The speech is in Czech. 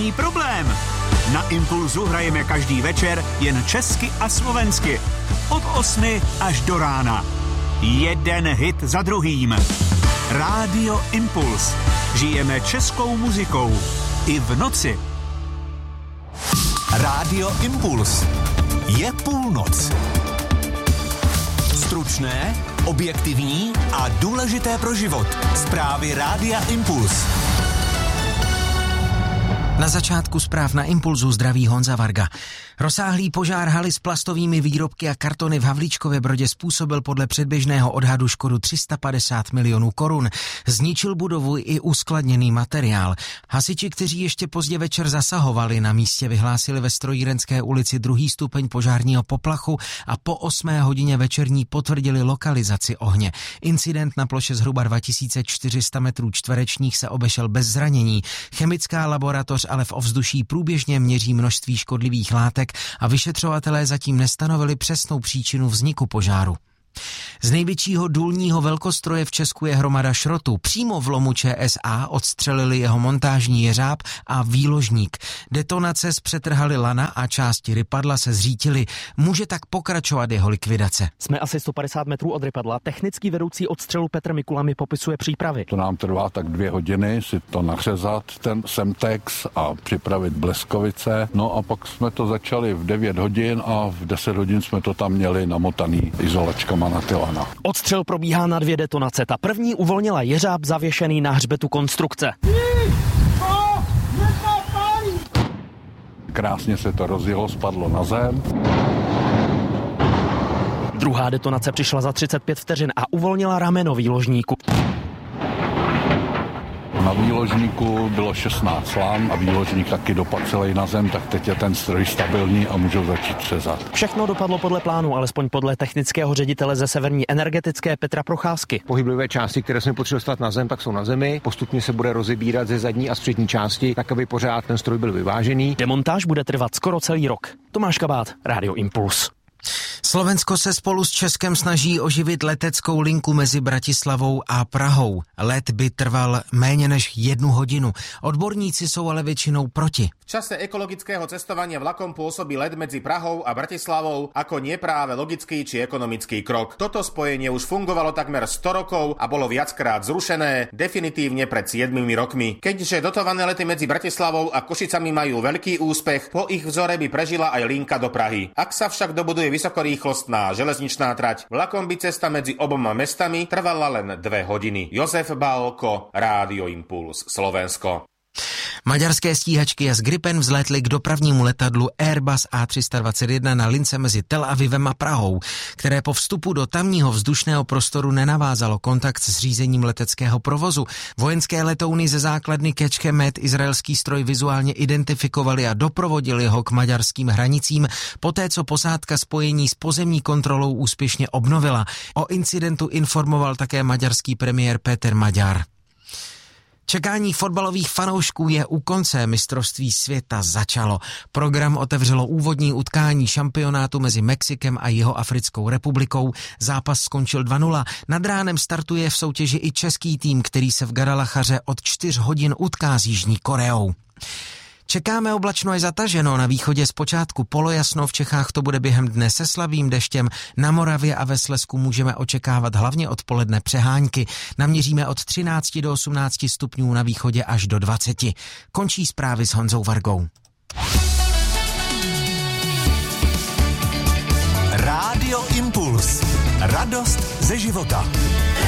žádný problém. Na Impulzu hrajeme každý večer jen česky a slovensky. Od 8 až do rána. Jeden hit za druhým. Rádio Impuls. Žijeme českou muzikou. I v noci. Rádio Impuls. Je půlnoc. Stručné, objektivní a důležité pro život. Zprávy Rádia Impuls. Na začátku zpráv na Impulzu zdraví Honza Varga. Rozsáhlý požár haly s plastovými výrobky a kartony v Havlíčkově Brodě způsobil podle předběžného odhadu škodu 350 milionů korun. Zničil budovu i uskladněný materiál. Hasiči, kteří ještě pozdě večer zasahovali, na místě vyhlásili ve Strojírenské ulici 2. stupeň požárního poplachu a po 8 hodině večerní potvrdili lokalizaci ohně. Incident na ploše zhruba 2400 metrů čtverečních se obešel bez zranění. Chemická laboratoř ale v ovzduší průběžně měří množství škodlivých látek a vyšetřovatelé zatím nestanovili přesnou příčinu vzniku požáru. Z největšího důlního velkostroje v Česku je hromada šrotu. Přímo v lomu ČSA odstřelili jeho montážní jeřáb a výložník. Detonace zpřetrhaly lana a části rypadla se zřítily. Může tak pokračovat jeho likvidace. Jsme asi 150 metrů od rypadla. Technický vedoucí odstřelu Petr Mikula mi popisuje přípravy. To nám trvá tak 2 hodiny si to nařezat, ten semtex a připravit bleskovice. No a pak jsme to začali v 9 hodin a v 10 hodin jsme to tam měli namotaný izolačkama na ty lana. Odstřel probíhá na 2 detonace. Ta první uvolnila jeřáb zavěšený na hřbetu konstrukce. Krásně se to rozjelo, spadlo na zem. Druhá detonace přišla za 35 vteřin a uvolnila rameno výložníku. Na výložníku bylo 16 lan a výložník taky dopadl celý na zem, tak teď je ten stroj stabilní a můžou začít řezat. Všechno dopadlo podle plánu, alespoň podle technického ředitele ze Severní energetické Petra Procházky. Pohyblivé části, které jsme potřebovali dostat na zem, tak jsou na zemi. Postupně se bude rozebírat ze zadní a střední části, tak aby pořád ten stroj byl vyvážený. Demontáž bude trvat skoro celý rok. Tomáš Kabát, Rádio Impuls. Slovensko se spolu s Českem snaží oživit leteckou linku mezi Bratislavou a Prahou. Let by trval méně než 1 hodinu. Odborníci jsou ale většinou proti. V čase ekologického cestovania vlakom pôsobí let medzi Prahou a Bratislavou ako nie práve logický či ekonomický krok. Toto spojenie už fungovalo takmer 100 rokov a bolo viackrát zrušené, definitívne pred 7 rokmi. Keďže dotované lety medzi Bratislavou a Košicami majú veľký úspech, po ich vzore by prežila aj linka do Prahy. Ak sa však dobuduje vysokorýchlostná železničná trať, vlakom by cesta medzi oboma mestami trvala len 2 hodiny. Jozef Bálko, Rádio Impuls, Slovensko. Maďarské stíhačky z Gripen vzlétly k dopravnímu letadlu Airbus A321 na lince mezi Tel Avivem a Prahou, které po vstupu do tamního vzdušného prostoru nenavázalo kontakt s řízením leteckého provozu. Vojenské letouny ze základny Kecskemét izraelský stroj vizuálně identifikovali a doprovodili ho k maďarským hranicím, poté co posádka spojení s pozemní kontrolou úspěšně obnovila. O incidentu informoval také maďarský premiér Péter Magyar. Čekání fotbalových fanoušků je u konce, mistrovství světa začalo. Program otevřelo úvodní utkání šampionátu mezi Mexikem a Jihoafrickou republikou. Zápas skončil 2-0. Nad ránem startuje v soutěži i český tým, který se v Guadalajaře od 4 hodin utká s Jižní Koreou. Čekáme oblačno až zataženo, na východě zpočátku polojasno, v Čechách to bude během dne se slabým deštěm, na Moravě a ve Slezsku můžeme očekávat hlavně odpoledne přehánky. Naměříme od 13 do 18 stupňů, na východě až do 20. Končí zprávy s Honzou Vargou. Rádio Impuls. Radost ze života.